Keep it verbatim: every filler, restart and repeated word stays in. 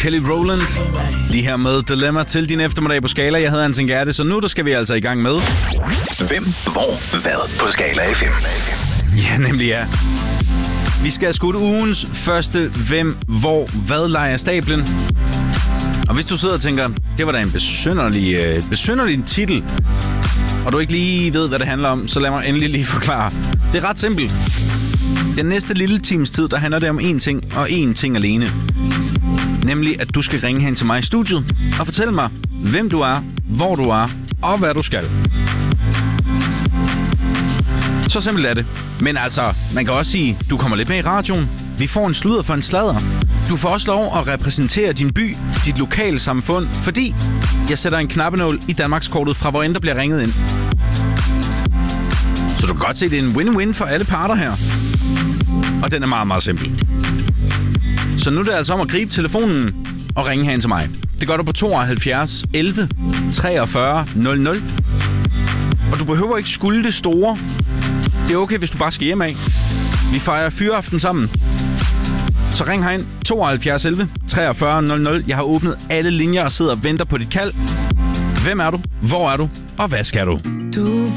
Kelly Rowland. De her med Dilemma til din eftermiddag på Skala. Jeg hedder Anton Gerte, så nu der skal vi altså i gang med... Hvem, hvor, hvad på Skala F M? Ja, nemlig ja. Vi skal have skudt ugens første Hvem, hvor, hvad leger stablen. Og hvis du sidder og tænker, det var da en besynderlig, øh, besynderlig titel, og du ikke lige ved, hvad det handler om, så lad mig endelig lige forklare. Det er ret simpelt. Den næste lille times tid, der handler det om én ting, og én ting alene. Nemlig, at du skal ringe hen til mig i studiet og fortælle mig, hvem du er, hvor du er, og hvad du skal. Så simpelt er det. Men altså, man kan også sige, du kommer lidt med i radioen. Vi får en sludder for en sladder. Du får også lov at repræsentere din by, dit lokale samfund, fordi jeg sætter en knappenål i Danmarkskortet fra hvor end der bliver ringet ind. Så du kan godt se, det er en win-win for alle parter her. Og den er meget, meget simpel. Så nu er det altså om at gribe telefonen og ringe hen til mig. Det gør du på tooghalvfjerds elleve treogfyrre nul nul. Og du behøver ikke skylde det store. Det er okay, hvis du bare skal hjem af. Vi fejrer fyreaften sammen. Så ring herind tooghalvfjerds elleve treogfyrre nul nul. Jeg har åbnet alle linjer og sidder og venter på dit kald. Hvem er du? Hvor er du? Og hvad skal du? Du